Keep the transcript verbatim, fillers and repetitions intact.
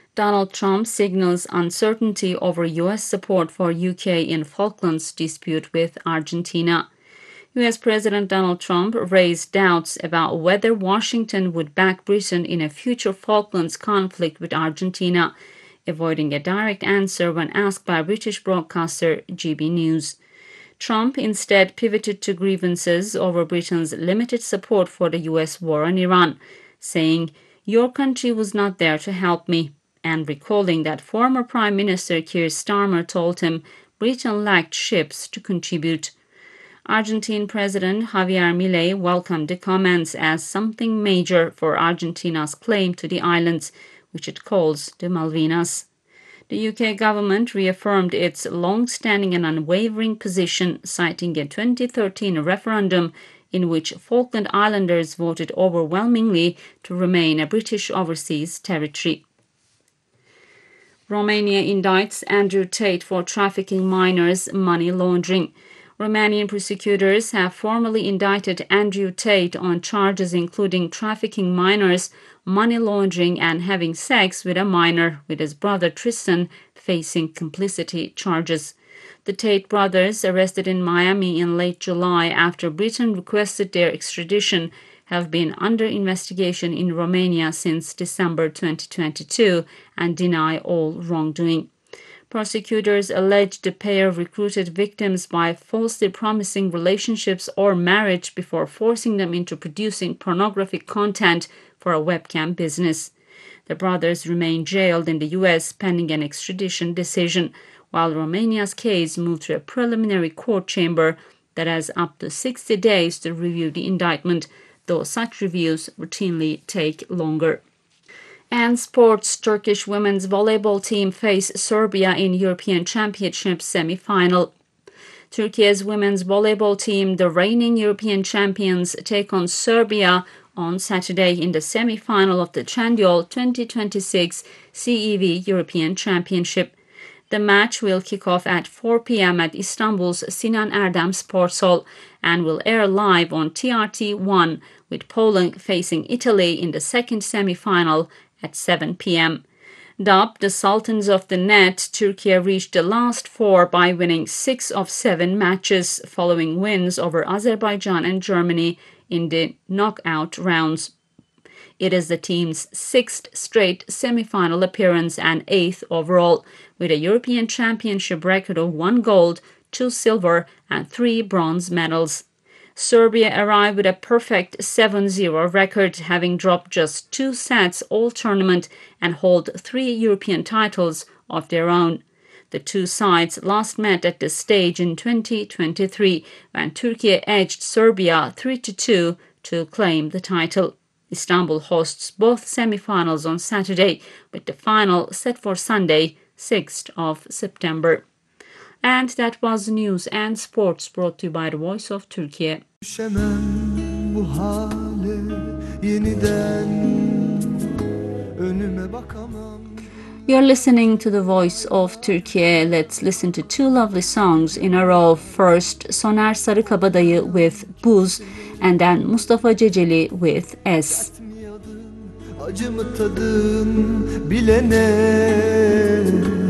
Donald Trump signals uncertainty over U S support for U K in Falklands dispute with Argentina. U S President Donald Trump raised doubts about whether Washington would back Britain in a future Falklands conflict with Argentina, avoiding a direct answer when asked by British broadcaster G B News. Trump instead pivoted to grievances over Britain's limited support for the U S war on Iran, saying, "Your country was not there to help me," and recalling that former Prime Minister Keir Starmer told him Britain lacked ships to contribute. Argentine President Javier Milei welcomed the comments as something major for Argentina's claim to the islands, which it calls the Malvinas. The U K government reaffirmed its long-standing and unwavering position, citing a twenty thirteen referendum in which Falkland Islanders voted overwhelmingly to remain a British overseas territory. Romania indicts Andrew Tate for trafficking minors money laundering. Romanian prosecutors have formally indicted Andrew Tate on charges including trafficking minors, money laundering, and having sex with a minor, with his brother Tristan facing complicity charges. The Tate brothers, arrested in Miami in late July after Britain requested their extradition, have been under investigation in Romania since December twenty twenty-two and deny all wrongdoing. Prosecutors allege the pair recruited victims by falsely promising relationships or marriage before forcing them into producing pornographic content for a webcam business. The brothers remain jailed in the U S pending an extradition decision, while Romania's case moved to a preliminary court chamber that has up to sixty days to review the indictment, though such reviews routinely take longer. And sports, Turkish women's volleyball team face Serbia in European Championship semi-final. Turkey's women's volleyball team, the reigning European champions, take on Serbia on Saturday in the semi-final of the Trendyol twenty twenty-six C E V European Championship. The match will kick off at four p.m. at Istanbul's Sinan Erdem Sports Hall and will air live on T R T one, with Poland facing Italy in the second semi-final at seven p.m. Dubbed the Sultans of the Net, Turkey reached the last four by winning six of seven matches, following wins over Azerbaijan and Germany in the knockout rounds. It is the team's sixth straight semi-final appearance and eighth overall, with a European Championship record of one gold, two silver, and three bronze medals. Serbia arrived with a perfect seven zero record, having dropped just two sets all tournament and hold three European titles of their own. The two sides last met at this stage in twenty twenty-three, when Turkey edged Serbia three to two to claim the title. Istanbul hosts both semi-finals on Saturday, with the final set for Sunday, sixth of September. And that was news and sports brought to you by the Voice of Turkey. You're listening to the Voice of Turkey. Let's listen to two lovely songs in a row. First, Soner Sarıkabadayı with Buz, and then Mustafa Ceceli with Es. Acı mı tadın bilene